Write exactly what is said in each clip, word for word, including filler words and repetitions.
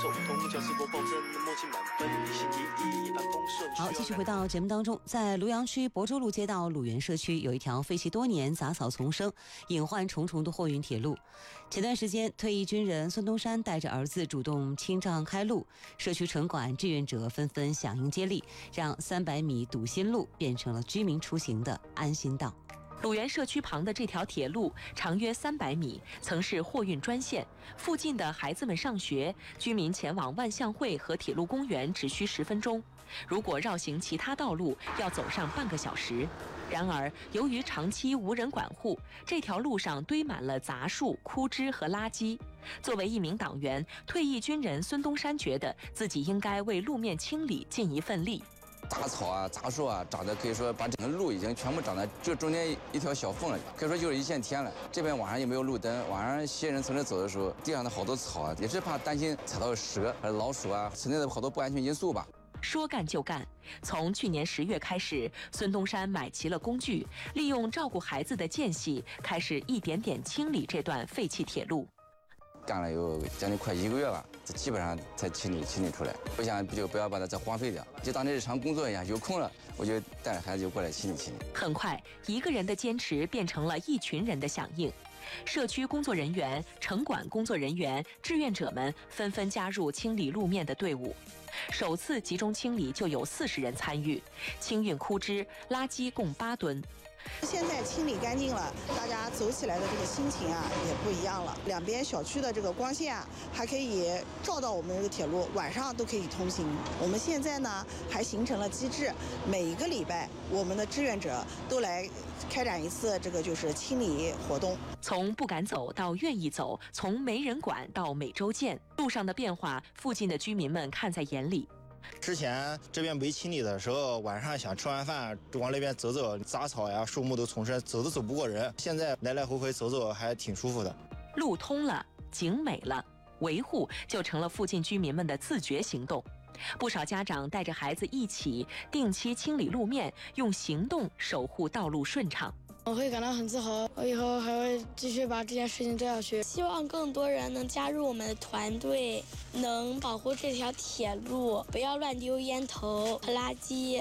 好，继续回到节目当中，在庐阳区亳州路街道鲁源社区有一条废弃多年、杂草丛生、隐患重重的货运铁路。前段时间，退役军人孙东山带着儿子主动清障开路，社区城管志愿者纷纷响应接力，让三百米堵心路变成了居民出行的安心道。 鲁源社区旁的这条铁路长约三百米，曾是货运专线。附近的孩子们上学，居民前往万象汇和铁路公园只需十分钟。如果绕行其他道路，要走上半个小时。然而，由于长期无人管护，这条路上堆满了杂树、枯枝和垃圾。作为一名党员，退役军人孙东山觉得自己应该为路面清理尽一份力。 杂草啊、杂树啊，长得可以说把整个路已经全部长在就中间一条小缝了，可以说就是一线天了。这边晚上也没有路灯，晚上些人从这走的时候，地上的好多草啊，也是怕担心踩到蛇、老鼠啊，存在的好多不安全因素吧。 说干就干，从去年十月开始，孙东山买齐了工具，利用照顾孩子的间隙，开始一点点清理这段废弃铁路。 干了有将近快一个月了，这基本上才清理清理出来。我想就不要把它再荒废掉，就当这日常工作一样。有空了，我就带着孩子就过来清理清理。 很快，一个人的坚持变成了一群人的响应。社区工作人员、城管工作人员、志愿者们纷纷加入清理路面的队伍。首次集中清理就有四十人参与，清运枯枝、垃圾共八吨。 现在清理干净了，大家走起来的这个心情啊也不一样了。两边小区的这个光线啊，还可以照到我们这个铁路，晚上都可以通行。我们现在呢还形成了机制，每一个礼拜我们的志愿者都来开展一次这个就是清理活动。 从不敢走到愿意走，从没人管到每周见，路上的变化，附近的居民们看在眼里。 之前这边没清理的时候，晚上想吃完饭就往那边走走，杂草呀、树木都丛生，走都走不过人。现在来来回回走走还挺舒服的。 路通了，景美了，维护就成了附近居民们的自觉行动。不少家长带着孩子一起定期清理路面，用行动守护道路顺畅。 我会感到很自豪，我以后还会继续把这件事情做下去。希望更多人能加入我们的团队，能保护这条铁路，不要乱丢烟头和垃圾。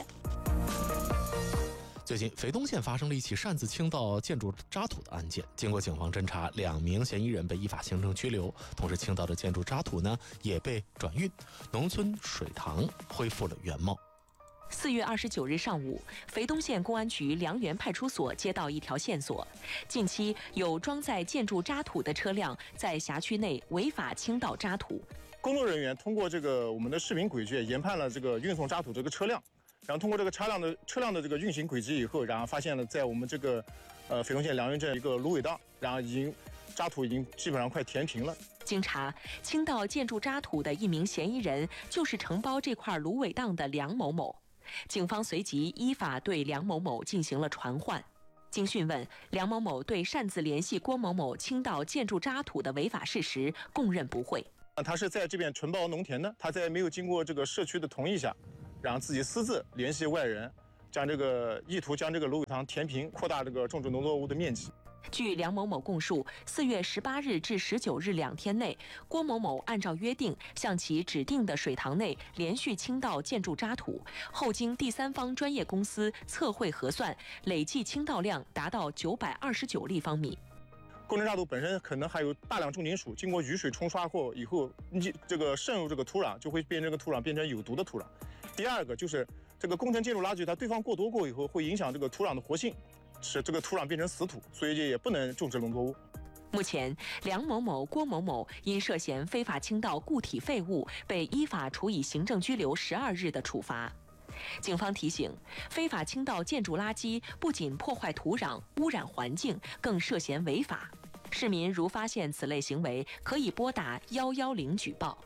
最近，肥东县发生了一起擅自倾倒建筑渣土的案件。经过警方侦查，两名嫌疑人被依法行政拘留，同时倾倒的建筑渣土呢也被转运，农村水塘恢复了原貌。 四月二十九日上午，肥东县公安局梁园派出所接到一条线索：近期有装载建筑渣土的车辆在辖区内违法倾倒渣土。 工作人员通过这个我们的视频轨迹研判了这个运送渣土这个车辆，然后通过这个车辆的车辆的这个运行轨迹以后，然后发现了在我们这个呃肥东县梁园镇一个芦苇荡，然后已经渣土已经基本上快填平了。 经查，倾倒建筑渣土的一名嫌疑人就是承包这块芦苇荡的梁某某。警方随即依法对梁某某进行了传唤。经讯问，梁某某对擅自联系郭某某倾倒建筑渣土的违法事实供认不讳。 他是在这边承包农田的，他在没有经过这个社区的同意下，然后自己私自联系外人，将这个意图将这个芦苇塘填平，扩大这个种植农作物的面积。 据梁某某供述，四月十八日至十九日两天内，郭某某按照约定向其指定的水塘内连续倾倒建筑渣土，后经第三方专业公司测绘核算，累计倾倒量达到九百二十九立方米。 工程渣土本身可能还有大量重金属，经过雨水冲刷后以后，你这个渗入这个土壤，就会变成这个土壤变成有毒的土壤。第二个就是这个工程建筑垃圾，它堆放过多过以后，会影响这个土壤的活性，使这个土壤变成死土，所以也不能种植农作物。 目前，梁某某、郭某某因涉嫌非法倾倒固体废物，被依法处以行政拘留十二日的处罚。警方提醒，非法倾倒建筑垃圾不仅破坏土壤、污染环境，更涉嫌违法。市民如发现此类行为，可以拨打一一零举报。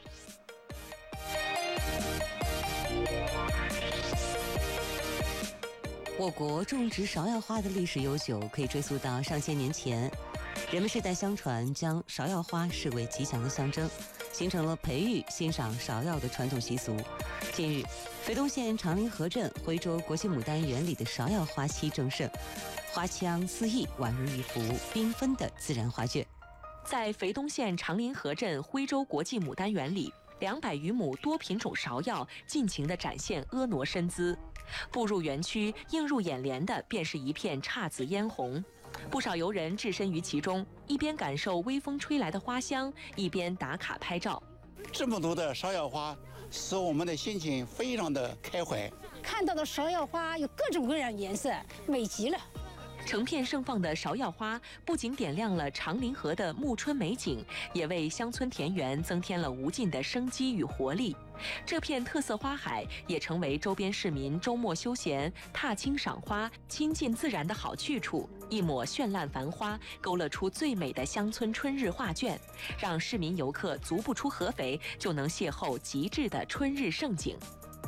我国种植芍药花的历史悠久，可以追溯到上千年前。人们世代相传，将芍药花视为吉祥的象征，形成了培育、欣赏芍药的传统习俗。近日，肥东县长林河镇徽州国际牡丹园里的芍药花期正盛，花香四溢，宛如一幅缤纷的自然画卷。 在肥东县长林河镇徽州国际牡丹园里， 两百余亩多品种芍药尽情地展现婀娜身姿。步入园区，映入眼帘的便是一片姹紫嫣红。不少游人置身于其中，一边感受微风吹来的花香，一边打卡拍照。 这么多的芍药花，使我们的心情非常的开怀。 看到的芍药花有各种各样颜色，美极了。 成片盛放的芍药花不仅点亮了长林河的暮春美景，也为乡村田园增添了无尽的生机与活力。这片特色花海也成为周边市民周末休闲、踏青赏花、亲近自然的好去处。一抹绚烂繁花，勾勒出最美的乡村春日画卷，让市民游客足不出合肥就能邂逅极致的春日盛景。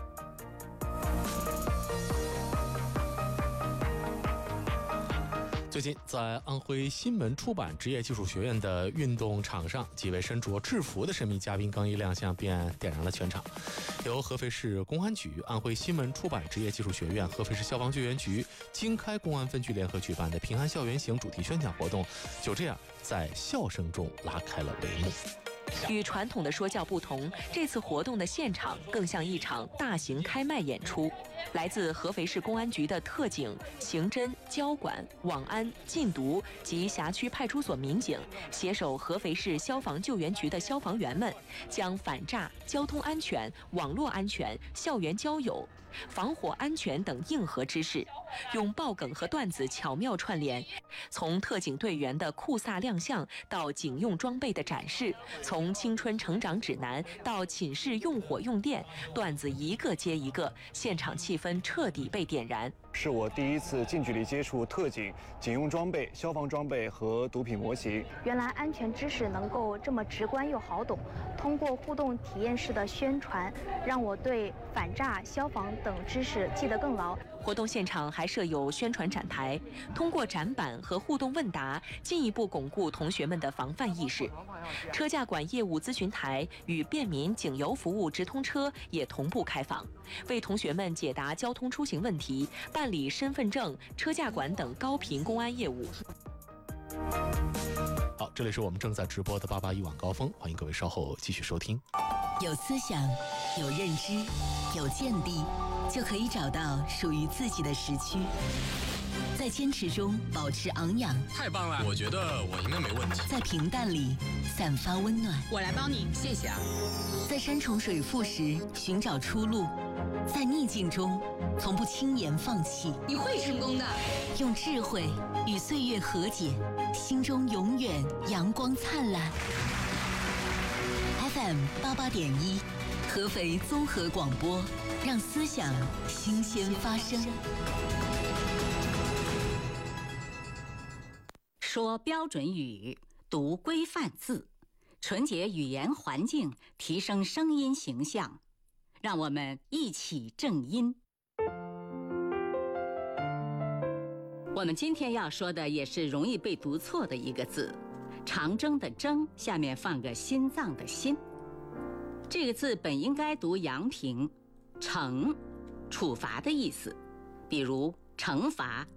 最近，在安徽新闻出版职业技术学院的运动场上，几位身着制服的神秘嘉宾刚一亮相，便点燃了全场。由合肥市公安局、安徽新闻出版职业技术学院、合肥市消防救援局、经开公安分局联合举办的“平安校园行”主题宣讲活动，就这样在笑声中拉开了帷幕。 与传统的说教不同，这次活动的现场更像一场大型开麦演出。来自合肥市公安局的特警、刑侦、交管、网安、禁毒及辖区派出所民警，携手合肥市消防救援局的消防员们，将反诈、交通安全、网络安全、校园交友、防火安全等硬核知识，用爆梗和段子巧妙串联，从特警队员的酷飒亮相到警用装备的展示，从青春成长指南到寝室用火用电，段子一个接一个，现场气氛彻底被点燃。 是我第一次近距离接触特警、警用装备、消防装备和毒品模型。 原来安全知识能够这么直观又好懂。通过互动体验式的宣传，让我对反诈、消防等知识记得更牢。 活动现场还设有宣传展台，通过展板和互动问答，进一步巩固同学们的防范意识。车驾管业务咨询台与便民警邮服务直通车也同步开放，为同学们解答交通出行问题，办理身份证、车驾管等高频公安业务。 好，这里是我们正在直播的八八一晚高峰，欢迎各位稍后继续收听。 有思想，有认知，有见地，就可以找到属于自己的时区。在坚持中保持昂扬， 太棒了！我觉得我应该没问题。 在平淡里散发温暖， 我来帮你，谢谢啊。 在山重水复时寻找出路，在逆境中从不轻言放弃。 你会成功的。 用智慧与岁月和解，心中永远阳光灿烂。F M 八八点一，合肥综合广播，让思想新鲜发生。 说标准语，读规范字，纯洁语言环境，提升声音形象。让我们一起正音。我们今天要说的也是容易被读错的一个字，长征的征下面放个心脏的心。这个字本应该读阳平，惩，处罚的意思，比如惩罚、